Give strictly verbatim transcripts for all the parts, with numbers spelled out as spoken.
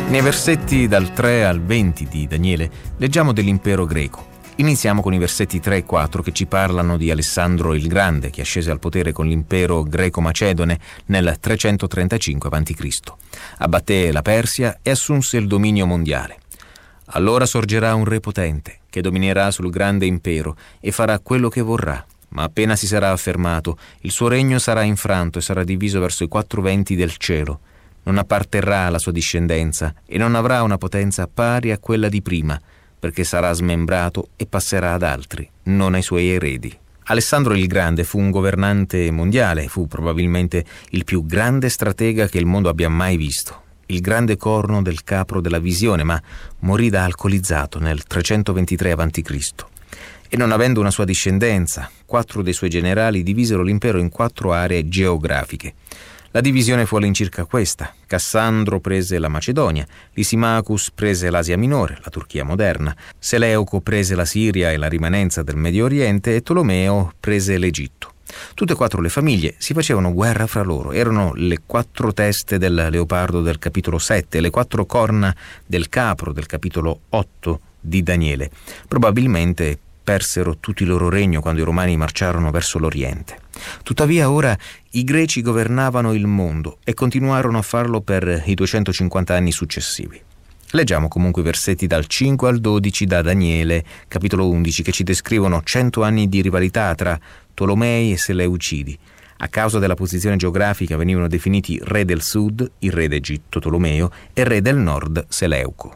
Nei versetti dal tre al venti di Daniele leggiamo dell'impero greco. Iniziamo con i versetti tre e quattro che ci parlano di Alessandro il Grande, che ascese al potere con l'impero greco-macedone nel trecentotrentacinque avanti Cristo Abbatté la Persia e assunse il dominio mondiale. Allora sorgerà un re potente che dominerà sul grande impero e farà quello che vorrà. Ma appena si sarà affermato, il suo regno sarà infranto e sarà diviso verso i quattro venti del cielo. Non apparterrà alla sua discendenza e non avrà una potenza pari a quella di prima, perché sarà smembrato e passerà ad altri, non ai suoi eredi. Alessandro il Grande fu un governante mondiale, fu probabilmente il più grande stratega che il mondo abbia mai visto. Il grande corno del capro della visione, ma morì da alcolizzato nel trecentoventitré avanti Cristo E non avendo una sua discendenza, quattro dei suoi generali divisero l'impero in quattro aree geografiche. La divisione fu all'incirca questa: Cassandro prese la Macedonia, Lisimachus prese l'Asia Minore, la Turchia moderna, Seleuco prese la Siria e la rimanenza del Medio Oriente e Tolomeo prese l'Egitto. Tutte e quattro le famiglie si facevano guerra fra loro. Erano le quattro teste del leopardo del capitolo sette, le quattro corna del capro del capitolo otto di Daniele. Probabilmente persero tutto il loro regno quando i romani marciarono verso l'Oriente. Tuttavia ora i greci governavano il mondo e continuarono a farlo per i duecentocinquanta anni successivi. Leggiamo comunque i versetti dal cinque al dodici da Daniele, capitolo undici, che ci descrivono cento anni di rivalità tra Tolomei e Seleucidi. A causa della posizione geografica venivano definiti re del sud, il re d'Egitto Tolomeo, e re del nord Seleuco.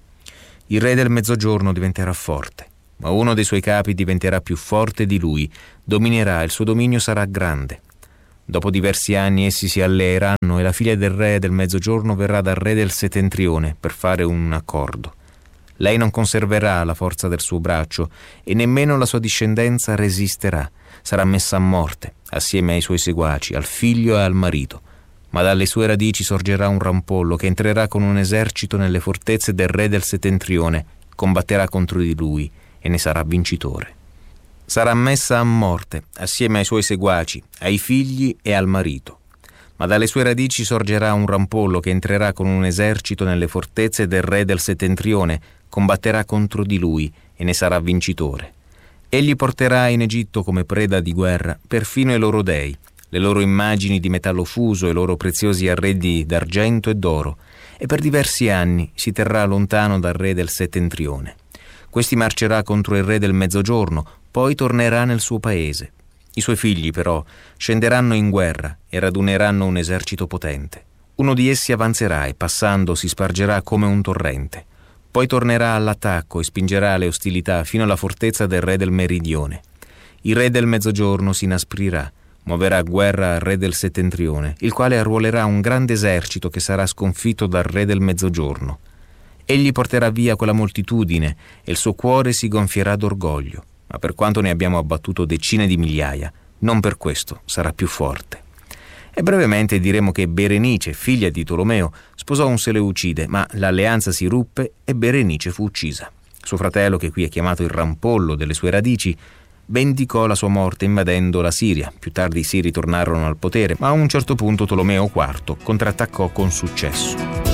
Il re del mezzogiorno diventerà forte, ma uno dei suoi capi diventerà più forte di lui, dominerà, il suo dominio sarà grande. Dopo diversi anni essi si alleeranno e la figlia del re del mezzogiorno verrà dal re del settentrione per fare un accordo. Lei non conserverà la forza del suo braccio e nemmeno la sua discendenza resisterà. Sarà messa a morte, assieme ai suoi seguaci, al figlio e al marito. Ma dalle sue radici sorgerà un rampollo che entrerà con un esercito nelle fortezze del re del settentrione, combatterà contro di lui e ne sarà vincitore. Sarà messa a morte, assieme ai suoi seguaci, ai figli e al marito. Ma dalle sue radici sorgerà un rampollo che entrerà con un esercito nelle fortezze del re del settentrione, combatterà contro di lui e ne sarà vincitore. Egli porterà in Egitto come preda di guerra perfino i loro dei, le loro immagini di metallo fuso e i loro preziosi arredi d'argento e d'oro, e per diversi anni si terrà lontano dal re del settentrione. Questi marcerà contro il re del mezzogiorno, poi tornerà nel suo paese. I suoi figli, però, scenderanno in guerra e raduneranno un esercito potente. Uno di essi avanzerà e, passando, si spargerà come un torrente. Poi tornerà all'attacco e spingerà le ostilità fino alla fortezza del re del meridione. Il re del mezzogiorno si inasprirà, muoverà guerra al re del settentrione, il quale arruolerà un grande esercito che sarà sconfitto dal re del mezzogiorno. Egli porterà via quella moltitudine e il suo cuore si gonfierà d'orgoglio, ma per quanto ne abbiamo abbattuto decine di migliaia, non per questo sarà più forte. E brevemente diremo che Berenice, figlia di Tolomeo, sposò un Seleucide, ma l'alleanza si ruppe e Berenice fu uccisa. Suo fratello, che qui è chiamato il rampollo delle sue radici, vendicò la sua morte invadendo la Siria. Più tardi i Siri tornarono al potere, ma a un certo punto Tolomeo quarto contrattaccò con successo.